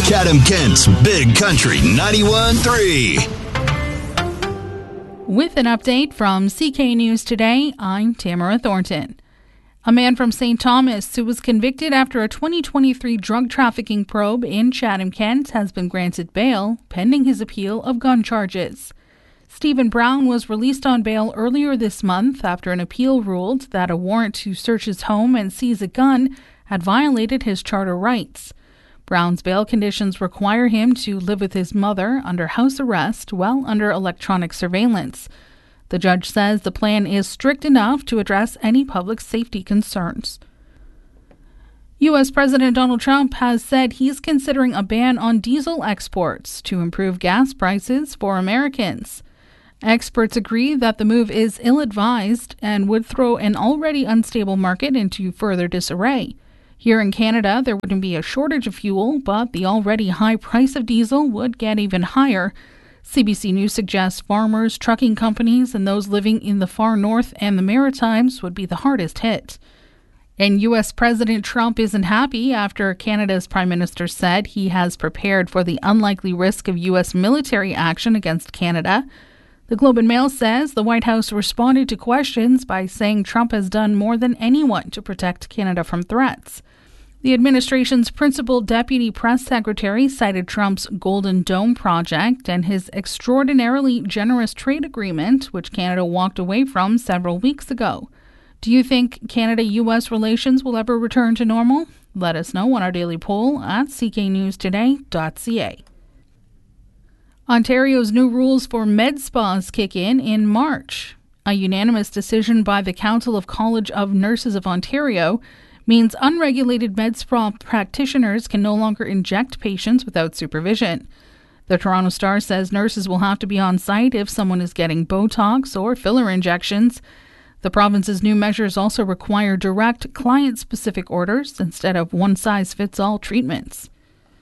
Chatham-Kent's Big Country 91.3. With an update from CK News Today, I'm Tamara Thornton. A man from St. Thomas who was convicted after a 2023 drug trafficking probe in Chatham-Kent has been granted bail, pending his appeal of gun charges. Stephen Brown was released on bail earlier this month after an appeal ruled that a warrant to search his home and seize a gun had violated his charter rights. Brown's bail conditions require him to live with his mother under house arrest while under electronic surveillance. The judge says the plan is strict enough to address any public safety concerns. U.S. President Donald Trump has said he's considering a ban on diesel exports to improve gas prices for Americans. Experts agree that the move is ill-advised and would throw an already unstable market into further disarray. Here in Canada, there wouldn't be a shortage of fuel, but the already high price of diesel would get even higher. CBC News suggests farmers, trucking companies, and those living in the far north and the Maritimes would be the hardest hit. And U.S. President Trump isn't happy after Canada's Prime Minister said he has prepared for the unlikely risk of U.S. military action against Canada. The Globe and Mail says the White House responded to questions by saying Trump has done more than anyone to protect Canada from threats. The administration's principal deputy press secretary cited Trump's Golden Dome project and his extraordinarily generous trade agreement, which Canada walked away from several weeks ago. Do you think Canada-U.S. relations will ever return to normal? Let us know on our daily poll at cknewstoday.ca. Ontario's new rules for med spas kick in March. A unanimous decision by the Council of College of Nurses of Ontario means unregulated med spa practitioners can no longer inject patients without supervision. The Toronto Star says nurses will have to be on site if someone is getting Botox or filler injections. The province's new measures also require direct client-specific orders instead of one-size-fits-all treatments.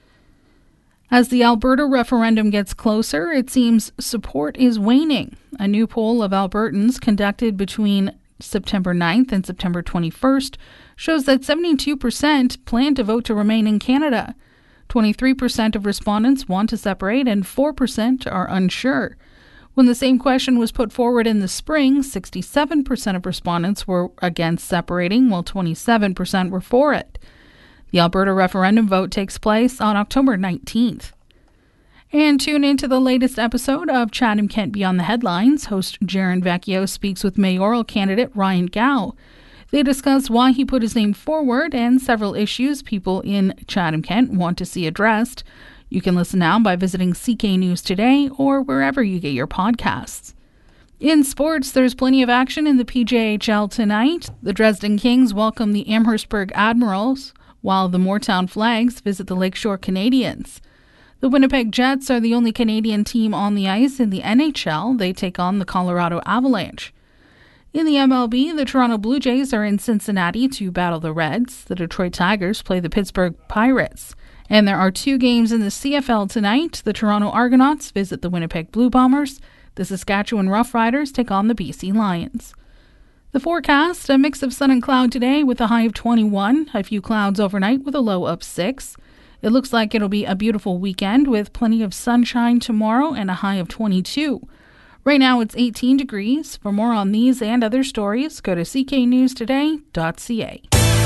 As the Alberta referendum gets closer, it seems support is waning. A new poll of Albertans conducted between September 9th and September 21st shows that 72% plan to vote to remain in Canada. 23% of respondents want to separate and 4% are unsure. When the same question was put forward in the spring, 67% of respondents were against separating, while 27% were for it. The Alberta referendum vote takes place on October 19th. And tune into the latest episode of Chatham-Kent Beyond the Headlines. Host Jaron Vecchio speaks with mayoral candidate Ryan Gow. They discuss why he put his name forward and several issues people in Chatham-Kent want to see addressed. You can listen now by visiting CK News Today or wherever you get your podcasts. In sports, there's plenty of action in the PJHL tonight. The Dresden Kings welcome the Amherstburg Admirals, while the Moortown Flags visit the Lakeshore Canadians. The Winnipeg Jets are the only Canadian team on the ice in the NHL. They take on the Colorado Avalanche. In the MLB, the Toronto Blue Jays are in Cincinnati to battle the Reds. The Detroit Tigers play the Pittsburgh Pirates. And there are two games in the CFL tonight. The Toronto Argonauts visit the Winnipeg Blue Bombers. The Saskatchewan Roughriders take on the BC Lions. The forecast, a mix of sun and cloud today with a high of 21, a few clouds overnight with a low of 6. It looks like it'll be a beautiful weekend with plenty of sunshine tomorrow and a high of 22. Right now it's 18 degrees. For more on these and other stories, go to cknewstoday.ca.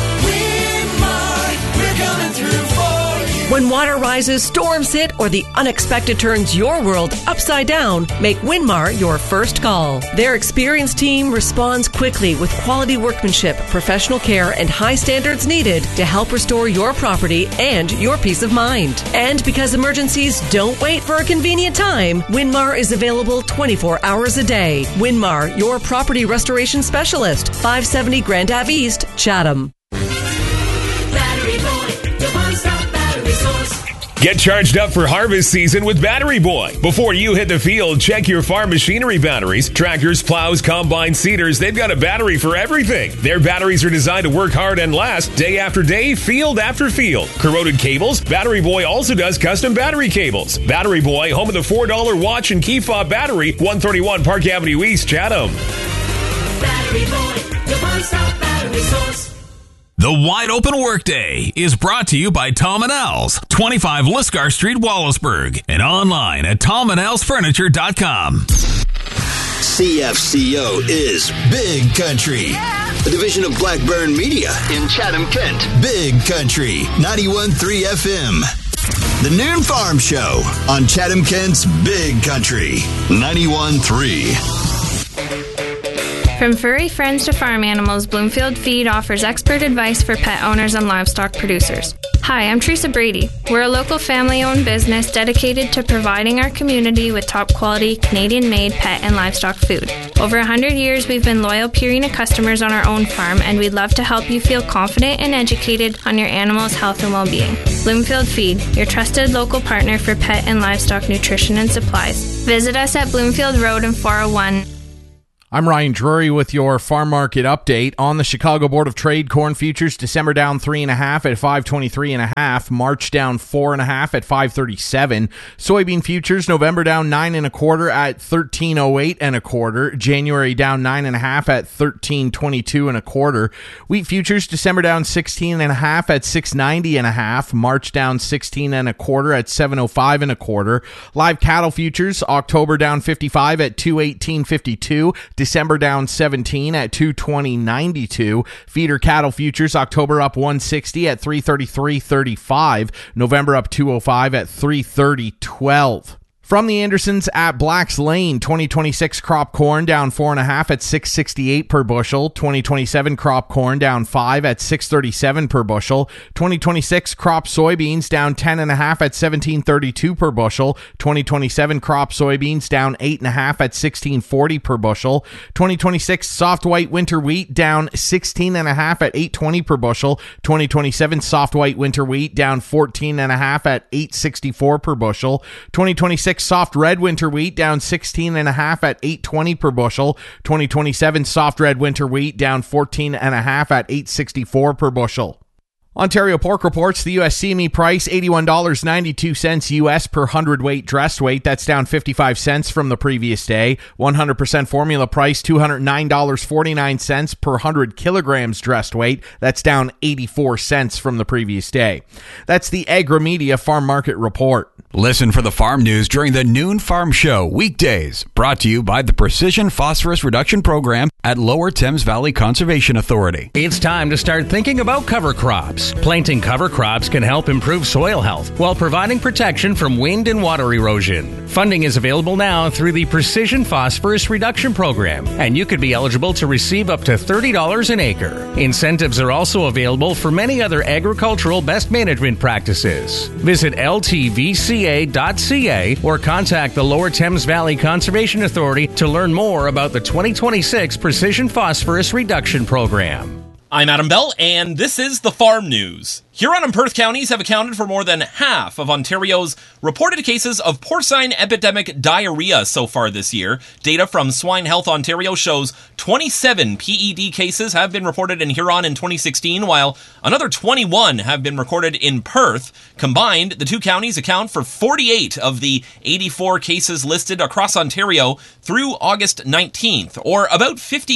We're coming through for you. When water rises, storms hit, or the unexpected turns your world upside down, make Winmar your first call. Their experienced team responds quickly with quality workmanship, professional care, and high standards needed to help restore your property and your peace of mind. And because emergencies don't wait for a convenient time, Winmar is available 24 hours a day. Winmar, your property restoration specialist, 570 Grand Ave East, Chatham. Battery Boy, the one-stop battery source. Get charged up for harvest season with Battery Boy. Before you hit the field, check your farm machinery batteries. Tractors, plows, combines, seeders, they've got a battery for everything. Their batteries are designed to work hard and last day after day, field after field. Corroded cables? Battery Boy also does custom battery cables. Battery Boy, home of the $4 watch and key fob battery, 131 Park Avenue East, Chatham. Battery Boy, the one-stop battery source. The Wide Open Workday is brought to you by Tom & Al's, 25 Lisgar Street, Wallaceburg, and online at tomandsfurniture.com. CFCO is Big Country, a division of Blackburn Media in Chatham, Kent. Big Country, 91.3 FM. The Noon Farm Show on Chatham, Kent's Big Country, 91.3. From furry friends to farm animals, Bloomfield Feed offers expert advice for pet owners and livestock producers. Hi, I'm Teresa Brady. We're a local family-owned business dedicated to providing our community with top-quality, Canadian-made pet and livestock food. Over 100 years, we've been loyal Purina customers on our own farm, and we'd love to help you feel confident and educated on your animal's health and well-being. Bloomfield Feed, your trusted local partner for pet and livestock nutrition and supplies. Visit us at Bloomfield Road and 401. I'm Ryan Drury with your farm market update. On the Chicago Board of Trade, corn futures December down 3.5 at 523.5, March down 4.5 at 537. Soybean futures November down 9.25 at 1308.25. January down 9.5 at 1322.25. Wheat futures December down 16.5 at 690.5, March down 16.25 at 705.25. Live cattle futures October down 55 at 218.52. December down 17 at 220.92. Feeder cattle futures October up 160 at 333.35. November up 205 at 330.12. From the Andersons at Black's Lane, 2026 crop corn down 4.5 at 668 per bushel. 2027 crop corn down 5 at 637 per bushel. 2026 crop soybeans down 10.5 at 1732 per bushel. 2027 crop soybeans down 8.5 at 1640 per bushel. 2026 soft white winter wheat down 16.5 at 820 per bushel. 2027 soft white winter wheat down 14.5 at 864 per bushel. 2026 soft red winter wheat down 16.5 at 820 per bushel. 2027 soft red winter wheat down 14.5 at 864 per bushel. Ontario Pork reports the U.S. CME price $81.92 U.S. per hundredweight dressed weight. That's down 55 cents from the previous day. 100% formula price $209.49 per 100 kilograms dressed weight. That's down 84 cents from the previous day. That's the Agrimedia Farm Market Report. Listen for the farm news during the Noon Farm Show weekdays, brought to you by the Precision Phosphorus Reduction Program at Lower Thames Valley Conservation Authority. It's time to start thinking about cover crops. Planting cover crops can help improve soil health while providing protection from wind and water erosion. Funding is available now through the Precision Phosphorus Reduction Program, and you could be eligible to receive up to $30 an acre. Incentives are also available for many other agricultural best management practices. Visit LTVCA.ca or contact the Lower Thames Valley Conservation Authority to learn more about the 2026 Precision Phosphorus Reduction Program. I'm Adam Bell, and this is the Farm News. Huron and Perth counties have accounted for more than half of Ontario's reported cases of porcine epidemic diarrhea so far this year. Data from Swine Health Ontario shows 27 PED cases have been reported in Huron in 2016, while another 21 have been recorded in Perth. Combined, the two counties account for 48 of the 84 cases listed across Ontario through August 19th, or about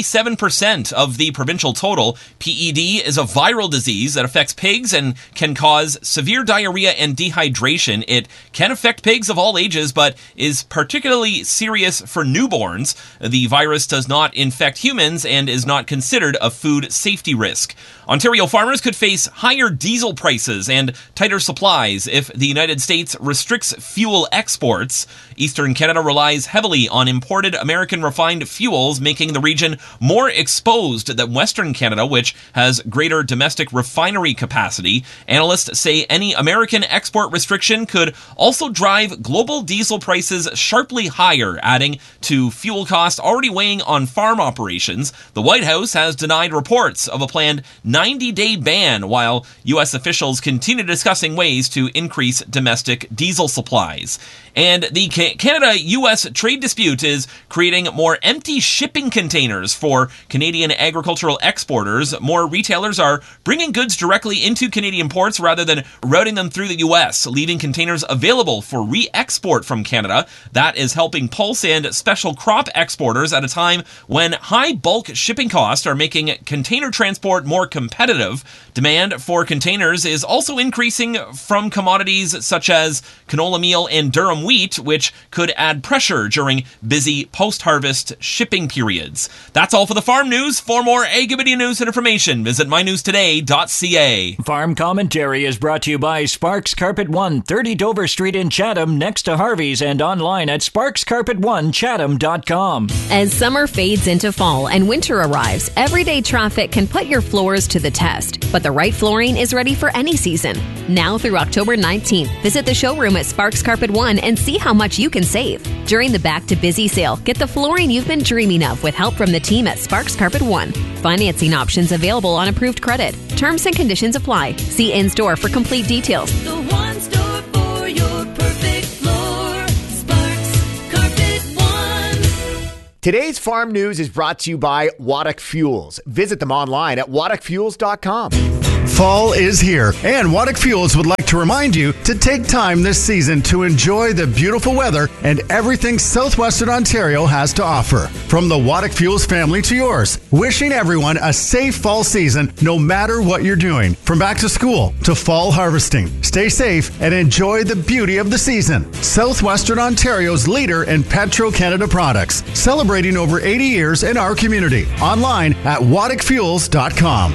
57% of the provincial total. PED is a viral disease that affects pigs and can cause severe diarrhea and dehydration. It can affect pigs of all ages, but is particularly serious for newborns. The virus does not infect humans and is not considered a food safety risk. Ontario farmers could face higher diesel prices and tighter supplies if the United States restricts fuel exports. Eastern Canada relies heavily on imported American refined fuels, making the region more exposed than Western Canada, which has greater domestic refinery capacity. Analysts say any American export restriction could also drive global diesel prices sharply higher, adding to fuel costs already weighing on farm operations. The White House has denied reports of a planned 90-day ban, while U.S. officials continue discussing ways to increase domestic diesel supplies. And the Canada-U.S. trade dispute is creating more empty shipping containers for Canadian agricultural exporters. More retailers are bringing goods directly into Canadian Canadian ports rather than routing them through the U.S., leaving containers available for re-export from Canada. That is helping pulse and special crop exporters at a time when high bulk shipping costs are making container transport more competitive. Demand for containers is also increasing from commodities such as canola meal and durum wheat, which could add pressure during busy post-harvest shipping periods. That's all for the farm news. For more Agribidia news and information, visit mynewstoday.ca. Farm Commentary is brought to you by Sparks Carpet One, 30 Dover Street in Chatham, next to Harvey's, and online at sparkscarpet1chatham.com. As summer fades into fall and winter arrives, everyday traffic can put your floors to the test. But the right flooring is ready for any season. Now through October 19th, visit the showroom at Sparks Carpet One and see how much you can save. During the Back to Busy sale, get the flooring you've been dreaming of with help from the team at Sparks Carpet One. Financing options available on approved credit. Terms and conditions apply. See in-store for complete details. The one store for your perfect floor. Sparks Carpet One. Today's farm news is brought to you by Waddock Fuels. Visit them online at waddockfuels.com. Fall is here, and Waddock Fuels would like to remind you to take time this season to enjoy the beautiful weather and everything southwestern Ontario has to offer. From the Waddock Fuels family to yours, wishing everyone a safe fall season no matter what you're doing. From back to school to fall harvesting. Stay safe and enjoy the beauty of the season. Southwestern Ontario's leader in Petro-Canada products, celebrating over 80 years in our community. Online at waddockfuels.com.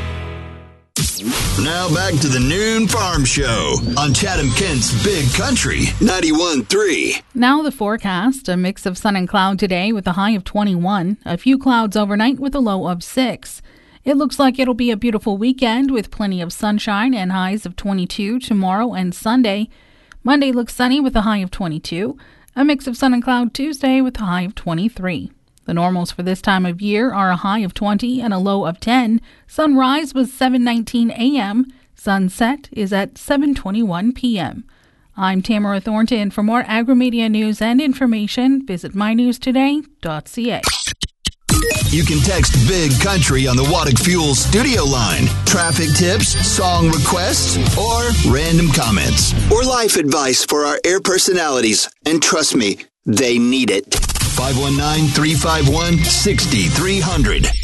Now back to the Noon Farm Show on Chatham-Kent's Big Country 91.3. Now the forecast, a mix of sun and cloud today with a high of 21. A few clouds overnight with a low of 6. It looks like it'll be a beautiful weekend with plenty of sunshine and highs of 22 tomorrow and Sunday. Monday looks sunny with a high of 22. A mix of sun and cloud Tuesday with a high of 23. The normals for this time of year are a high of 20 and a low of 10. Sunrise was 7:19 a.m. Sunset is at 7:21 p.m. I'm Tamara Thornton. For more Agrimedia news and information, visit mynewstoday.ca. You can text Big Country on the Waddock Fuels studio line. Traffic tips, song requests, or random comments. Or life advice for our air personalities. And trust me, they need it. 519-351-6300.